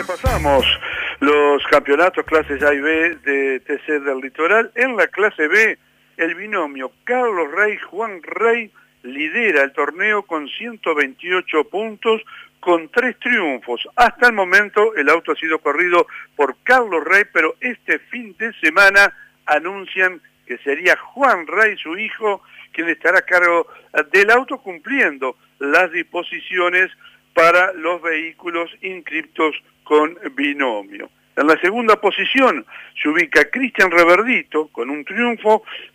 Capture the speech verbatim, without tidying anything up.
Repasamos los campeonatos clases A y B de T C del Litoral. En la clase B, el binomio Carlos Rey-Juan Rey lidera el torneo con ciento veintiocho puntos, con tres triunfos. Hasta el momento el auto ha sido corrido por Carlos Rey, pero este fin de semana anuncian que sería Juan Rey, su hijo, quien estará a cargo del auto cumpliendo las disposiciones para los vehículos inscriptos con binomio. En la segunda posición se ubica Cristian Reverdito con un triunfo,